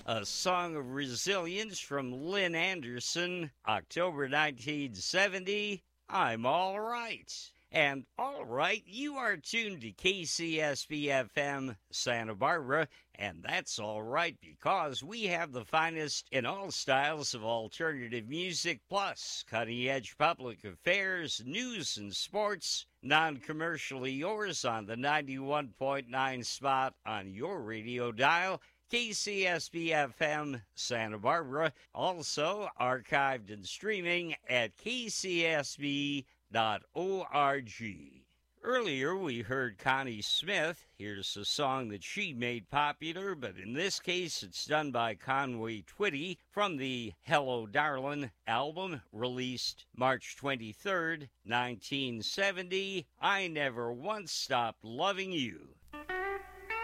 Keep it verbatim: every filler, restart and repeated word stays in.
A Song of Resilience from Lynn Anderson, October nineteen seventy, I'm All Right. And all right, you are tuned to K C S B F M Santa Barbara, and that's all right because we have the finest in all styles of alternative music, plus cutting-edge public affairs, news and sports, non-commercially yours on the ninety-one point nine spot on your radio dial, K C S B F M Santa Barbara, also archived and streaming at k c s b dot org. Earlier we heard Connie Smith. Here's a song that she made popular, but in this case it's done by Conway Twitty from the Hello Darlin' album released March twenty-third, nineteen seventy, I Never Once Stopped Loving You.